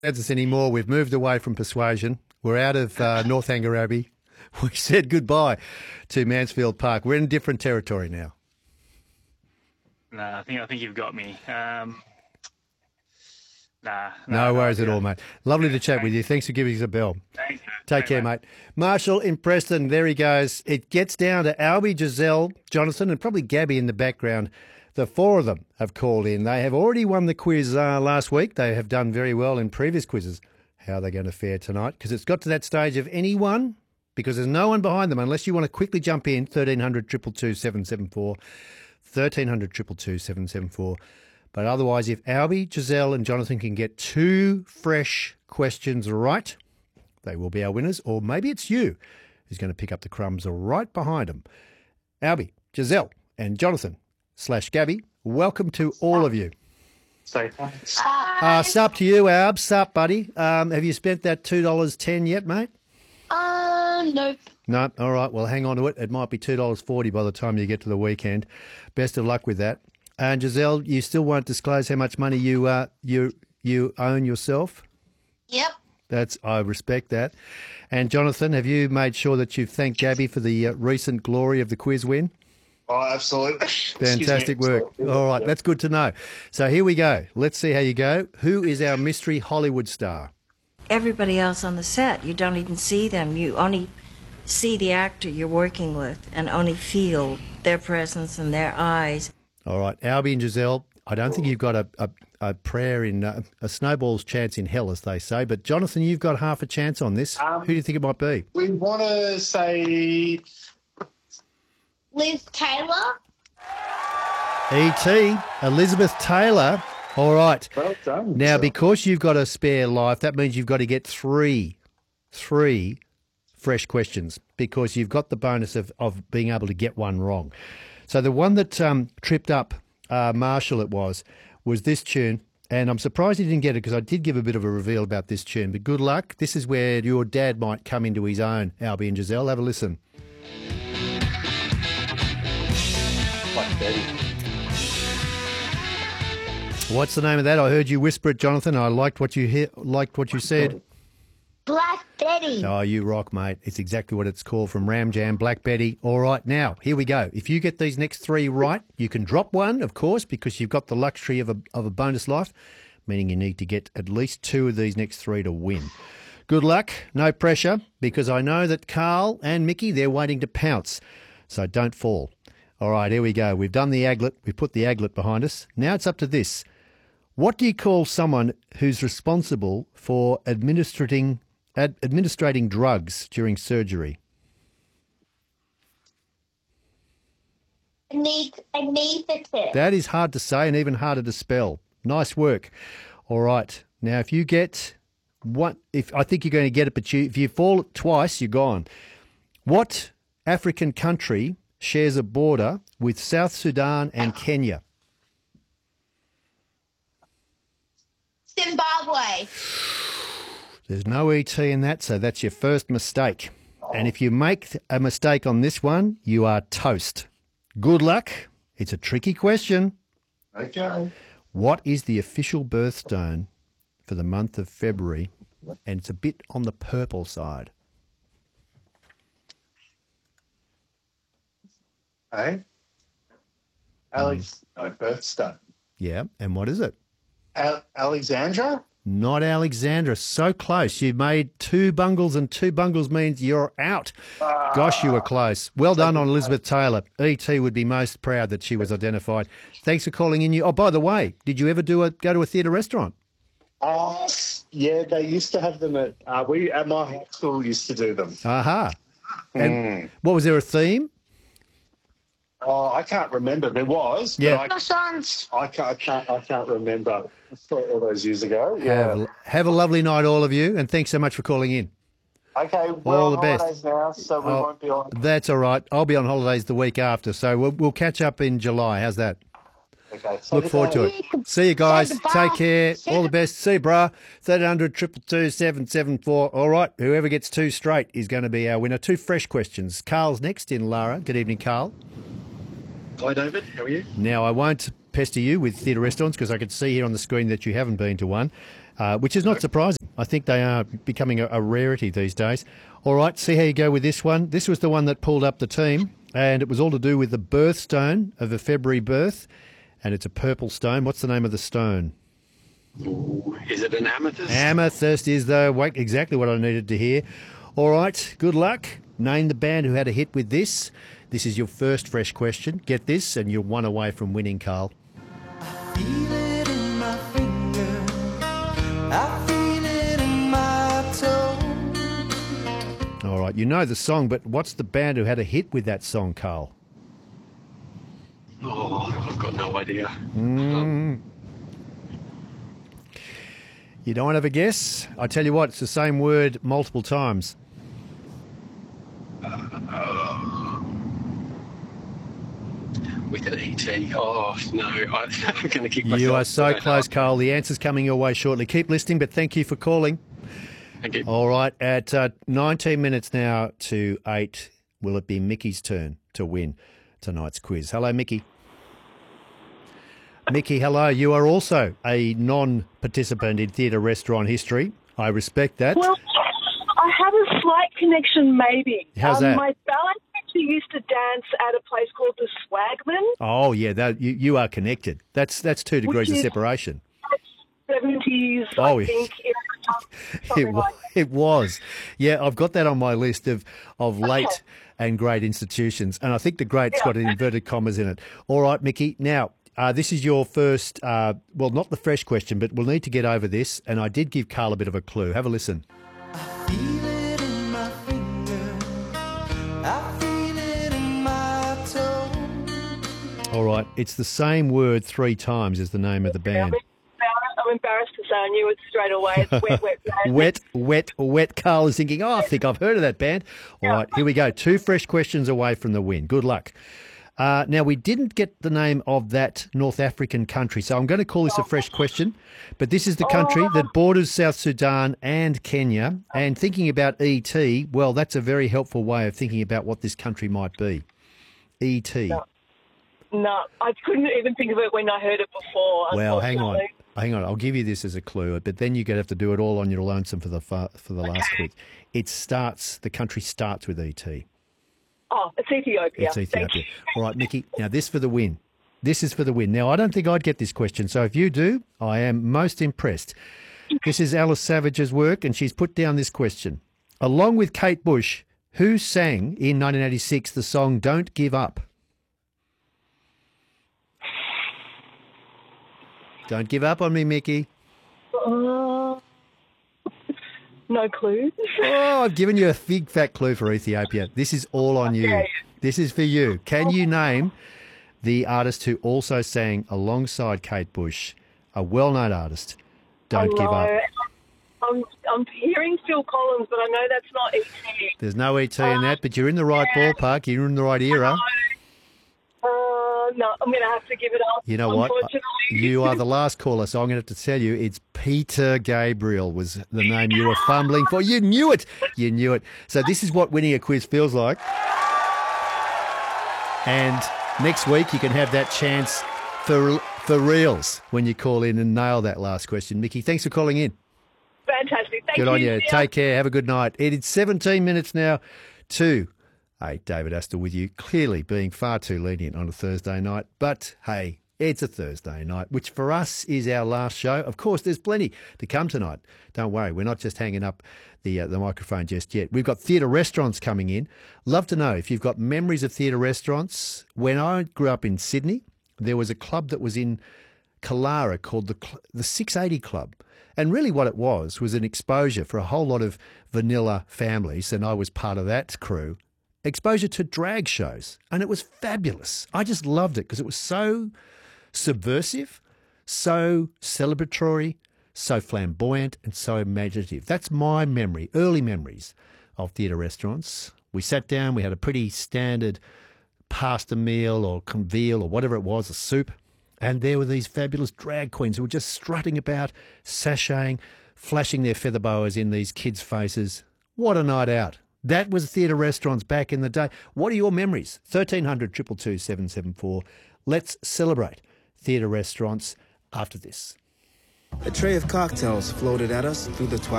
us anymore. We've moved away from Persuasion. We're out of Northanger Abbey. We said goodbye to Mansfield Park. We're in different territory now. No, I think you've got me. No worries at all, mate. Lovely to chat with you. Thanks for giving us a bell. Thanks. Take care, mate. Marshall in Preston, there he goes. It gets down to Albie, Giselle, Jonathan, and probably Gabby in the background. The four of them have called in. They have already won the quiz last week. They have done very well in previous quizzes. How are they going to fare tonight? Because it's got to that stage of anyone, because there's no one behind them, unless you want to quickly jump in, 1300 222 774, 1300 222 774. But otherwise, if Albie, Giselle and Jonathan can get two fresh questions right, they will be our winners. Or maybe it's you who's going to pick up the crumbs right behind them. Albie, Giselle and Jonathan / Gabby, welcome to all of you. Say thanks. Sup to you, Alb. Sup, buddy. Have you spent that $2.10 yet, mate? Nope. No. All right. Well, hang on to it. It might be $2.40 by the time you get to the weekend. Best of luck with that. And Giselle, you still won't disclose how much money you own yourself? Yep. I respect that. And Jonathan, have you made sure that you've thanked Gabby for the recent glory of the quiz win? Oh, absolutely. Fantastic work. All right, that's good to know. So here we go. Let's see how you go. Who is our mystery Hollywood star? Everybody else on the set, you don't even see them. You only see the actor you're working with and only feel their presence and their eyes. All right, Albie and Giselle, I don't think you've got a prayer in a snowball's chance in hell, as they say. But Jonathan, you've got half a chance on this. Who do you think it might be? We want to say Liz Taylor. E.T. Elizabeth Taylor. All right. Well done. Now, because you've got a spare life, that means you've got to get three fresh questions, because you've got the bonus of being able to get one wrong. So the one that tripped up Marshall was this tune, and I'm surprised he didn't get it because I did give a bit of a reveal about this tune, but good luck. This is where your dad might come into his own, Albie and Giselle. Have a listen. Black Betty. What's the name of that? I heard you whisper it, Jonathan. I liked what you said. Black Betty. Oh, you rock, mate. It's exactly what it's called, from Ram Jam, Black Betty. All right, now, here we go. If you get these next three right, you can drop one, of course, because you've got the luxury of a bonus life, meaning you need to get at least two of these next three to win. Good luck, no pressure, because I know that Carl and Mickey, they're waiting to pounce, so don't fall. All right, here we go. We've done the aglet. We've put the aglet behind us. Now it's up to this. What do you call someone who's responsible for administrating drugs during surgery? Anaesthetist. That is hard to say and even harder to spell. Nice work. All right. Now, if you get one, I think you're going to get it, but if you fall twice, you're gone. What African country shares a border with South Sudan and Kenya? Zimbabwe. There's no ET in that, so that's your first mistake. And if you make a mistake on this one, you are toast. Good luck. It's a tricky question. Okay. What is the official birthstone for the month of February? And it's a bit on the purple side. Hey? Alex, no, birthstone. Yeah, and what is it? Alexandra? Not Alexandra. So close. You made two bungles, and two bungles means you're out. Gosh, you were close. Well done on Elizabeth Taylor. E.T. would be most proud that she was identified. Thanks for calling in. Oh, by the way, did you ever go to a theatre restaurant? Yeah, they used to have them at my high school used to do them. Aha. And what was there, a theme? Oh, I can't remember. There was, Yeah. but I can't remember. All those years ago. Yeah. Have a lovely night, all of you, and thanks so much for calling in. Okay, we're All on the best. holidays now, so we won't be on. That's all right. I'll be on holidays the week after, so we'll catch up in July. How's that? Okay. Look forward to it. See you guys. Take care. All the best. See you, brah. 1300 222 774. All right. Whoever gets two straight is going to be our winner. Two fresh questions. Carl's next in Lara. Good evening, Carl. Hi, David. How are you? Now, I won't pester you with theatre restaurants because I can see here on the screen that you haven't been to one, which is not surprising. I think they are becoming a rarity these days. All right, see how you go with this one. This was the one that pulled up the team, and it was all to do with the birthstone of a February birth, and it's a purple stone. What's the name of the stone? Ooh, is it an amethyst? Amethyst is exactly what I needed to hear. All right, good luck. Name the band who had a hit with this. This is your first fresh question. Get this, and you're one away from winning, Carl. I feel it in my finger. I feel it in my toe. All right, you know the song, but what's the band who had a hit with that song, Carl? Oh, I've got no idea. You don't have a guess? I tell you what, it's the same word multiple times. With an E.T. Oh, no, I'm going to kick myself. You are so close, Carl. The answer's coming your way shortly. Keep listening, but thank you for calling. Thank you. All right, at 19 minutes now to 8, will it be Mickey's turn to win tonight's quiz? Hello, Mickey. Mickey, hello. You are also a non-participant in theatre restaurant history. I respect that. Well, I have a slight connection, maybe. How's that? My ballet teacher used to dance at a place called the Swagman. Oh, yeah, you are connected. That's 2 degrees of separation. 70s, Oh, I think. It was. Yeah, I've got that on my list of late and great institutions, and I think the great's got an inverted commas in it. All right, Mickey. Now, this is your first, well, not the fresh question, but we'll need to get over this, and I did give Carl a bit of a clue. Have a listen. I feel it in my finger. I feel it in my toe. All right, it's the same word 3 times as the name of the band. I'm embarrassed to say I knew it straight away. It's Wet. Carl is thinking, I think I've heard of that band. All right, here we go. 2 fresh questions away from the win. Good luck. Now, we didn't get the name of that North African country, so I'm going to call this a fresh question. But this is the country that borders South Sudan and Kenya. And thinking about E.T., well, that's a very helpful way of thinking about what this country might be. E.T. No, I couldn't even think of it when I heard it before. Well, hang on. I'll give you this as a clue, but then you're going to have to do it all on your lonesome for the last week. The country starts with E.T. Oh, it's Ethiopia. It's Ethiopia. All right, Mickey. Now, this for the win. This is for the win. Now, I don't think I'd get this question, so if you do, I am most impressed. This is Alice Savage's work, and she's put down this question. Along with Kate Bush, who sang in 1986 the song Don't Give Up? Don't give up on me, Mickey. No clues. Oh, I've given you a big fat clue for Ethiopia. This is all on you. This is for you. Can you name the artist who also sang alongside Kate Bush, a well-known artist? Don't give up. I'm hearing Phil Collins, but I know that's not E.T. There's no E.T. in that, but you're in the right ballpark. You're in the right era. No, I'm going to have to give it up. You know what? You are the last caller, so I'm going to have to tell you it's Peter Gabriel was the name you were fumbling for. You knew it. You knew it. So this is what winning a quiz feels like. And next week you can have that chance for reals when you call in and nail that last question. Mickey, thanks for calling in. Fantastic. Thank you. Good on you. Take care. Have a good night. It is 17 minutes now to... Hey, David Astor with you, clearly being far too lenient on a Thursday night. But, hey, it's a Thursday night, which for us is our last show. Of course, there's plenty to come tonight. Don't worry, we're not just hanging up the microphone just yet. We've got theatre restaurants coming in. Love to know if you've got memories of theatre restaurants. When I grew up in Sydney, there was a club that was in Killara called the 680 Club. And really what it was an exposure for a whole lot of vanilla families, and I was part of that crew. Exposure to drag shows, and it was fabulous. I just loved it because it was so subversive, so celebratory, so flamboyant, and so imaginative. That's my memory, early memories of theatre restaurants. We sat down, we had a pretty standard pasta meal or convial or whatever it was, a soup, and there were these fabulous drag queens who were just strutting about, sashaying, flashing their feather boas in these kids' faces. What a night out. That was theatre restaurants back in the day. What are your memories? 1300 222 774. Let's celebrate theatre restaurants after this. A tray of cocktails floated at us through the twilight.